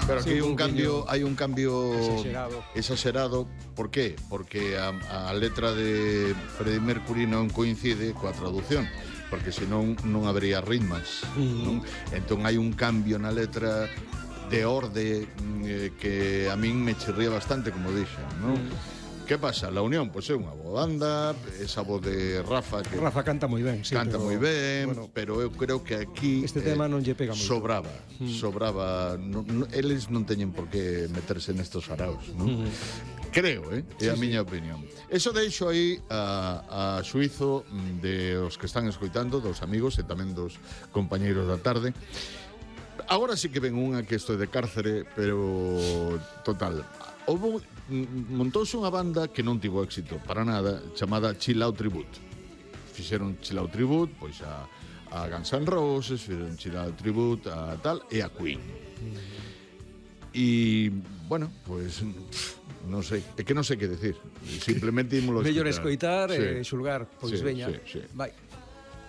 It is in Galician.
Pero aquí hai un cambio exagerado. Por qué? Porque a letra de Freddie Mercury non coincide coa traducción, porque senón non habería ritmas, non? Entón hai un cambio na letra de orde que a min me chirría bastante, como dixen, non? Que pasa? La Unión, pois é unha boa banda, esa voz de Rafa que Rafa canta moi ben, sí, canta moi ben, bueno, pero eu creo que aquí este tema non lle pega moito. Sobraba, eles non teñen por que meterse nestos araos, non? Creo, é a miña opinión. Eso deixo aí a xuizo de os que están escoitando, dos amigos e tamén dos compañeiros da tarde. Agora sí que ven unha que estou de cárcere, pero total. Montouse unha banda que non tivo éxito para nada, chamada Chill Out Tribute. Fixeron Chill Out Tribute pois a Guns N' Roses, fixeron Chill Out Tribute a tal e a Queen. E, bueno, pois non sei, é que non sei que decir. Simplemente ímolo mellor escoitar e xulgar, pois veña. Vai.